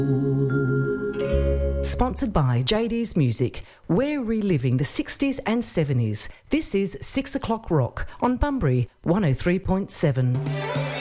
Sponsored by JD's Music. We're reliving the 60s and 70s. This is 6 o'clock rock on Bunbury 103.7.